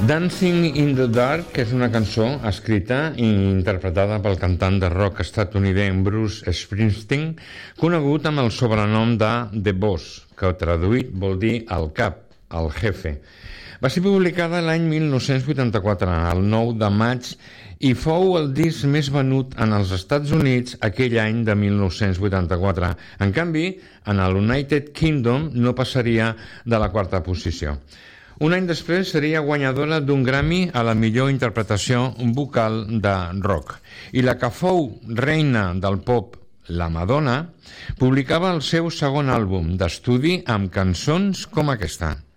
Dancing in the Dark és una cançó escrita i interpretada pel cantant de rock estatunidenc Bruce Springsteen, conegut amb el sobrenom de The Boss, que traduït vol dir el cap, el jefe. Va ser publicada l'any 1984, el 9 de maig, i fou el disc més venut en els Estats Units aquell any de 1984. En canvi, en el United Kingdom no passaria de la quarta posició. Un any després seria guanyadora d'un Grammy a la millor interpretació vocal de rock. I la que fou reina del pop, la Madonna, publicava el seu segon àlbum d'estudi amb cançons com aquesta.